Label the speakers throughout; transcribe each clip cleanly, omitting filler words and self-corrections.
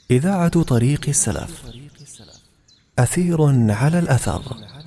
Speaker 1: إذاعة طريق السلف. أثير على الأثر.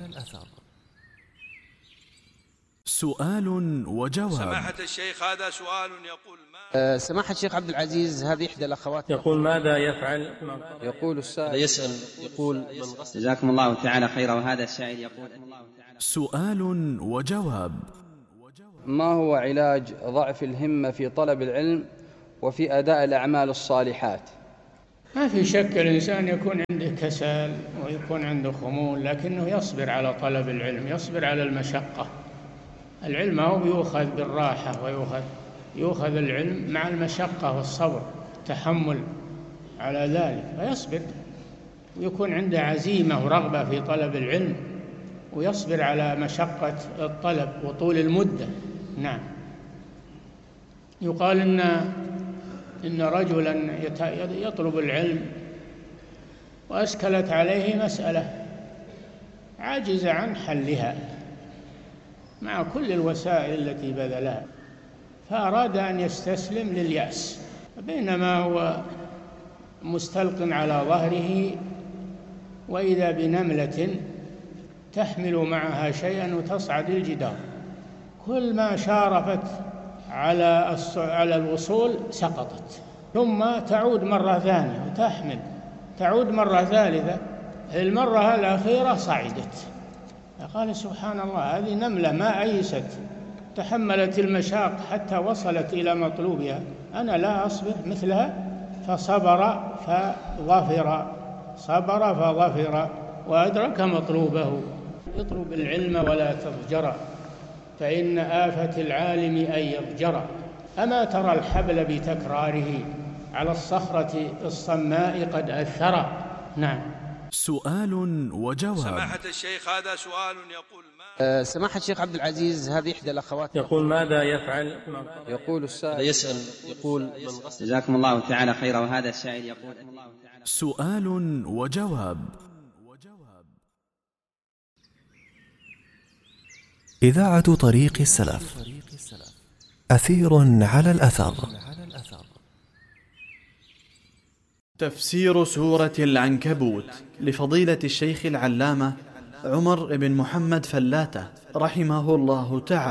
Speaker 1: سؤال وجواب.
Speaker 2: سماحة الشيخ، هذا سؤال يقول
Speaker 3: سماحة الشيخ عبد العزيز، هذه إحدى الأخوات
Speaker 4: يقول: ماذا يفعل؟
Speaker 3: يقول السائل
Speaker 4: يسأل يقول: من غسل.
Speaker 5: جزاكم الله تعالى خيرا. وهذا السائل يقول:
Speaker 1: سؤال وجواب.
Speaker 3: ما هو علاج ضعف الهمة في طلب العلم وفي أداء الأعمال الصالحات؟
Speaker 6: ما في شك الإنسان يكون عنده كسل ويكون عنده خمول، لكنه يصبر على طلب العلم، يصبر على المشقة. العلم هو يؤخذ بالراحة، يؤخذ العلم مع المشقة والصبر، التحمل على ذلك، فيصبر ويكون عنده عزيمة ورغبة في طلب العلم، ويصبر على مشقة الطلب وطول المدة. نعم. يقال إن رجلا يطلب العلم وأشكلت عليه مسألة عاجز عن حلها مع كل الوسائل التي بذلها، فأراد أن يستسلم لليأس، بينما هو مستلق على ظهره وإذا بنملة تحمل معها شيئا وتصعد الجدار، كل ما شارفت على الوصول سقطت، ثم تعود مرة ثانية وتحمل، تعود مرة ثالثة، المرة الأخيرة صعدت. قال: سبحان الله، هذه نملة ما أيست، تحملت المشاق حتى وصلت إلى مطلوبها، أنا لا أصبر مثلها. فصبر فظفر، صبر فظفر وأدرك مطلوبه. اطلب العلم ولا تضجر، فإن آفة العالم أن يضجر. أما ترى الحبل بتكراره على الصخرة الصماء قد أثر. نعم.
Speaker 1: سؤال وجواب.
Speaker 2: سماحة الشيخ، هذا سؤال يقول
Speaker 3: سماحة الشيخ عبد العزيز، هذه إحدى الأخوات
Speaker 4: يقول: ماذا يفعل؟
Speaker 3: يقول السائل
Speaker 4: يسأل يقول: من غسل.
Speaker 5: جزاكم الله تعالى خيرا. وهذا السائل يقول:
Speaker 1: سؤال وجواب. إذاعة طريق السلف. أثير على الأثر.
Speaker 7: تفسير سورة العنكبوت لفضيلة الشيخ العلامة عمر بن محمد فلاتة رحمه الله تعالى.